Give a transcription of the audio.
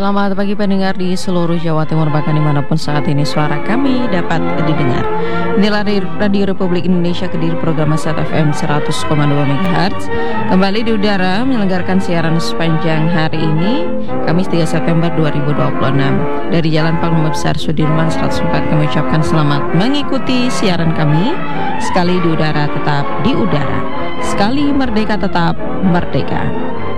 Selamat pagi pendengar di seluruh Jawa Timur, bahkan dimanapun saat ini suara kami dapat didengar. Inilah Radio Republik Indonesia Kediri, program Asat FM 100,2 MHz. Kembali di udara menyelenggarakan siaran sepanjang hari ini, Kamis 3 September 2026. Dari Jalan Panglima Besar Sudirman 104 kami ucapkan selamat mengikuti siaran kami. Sekali di udara tetap di udara, sekali merdeka tetap merdeka.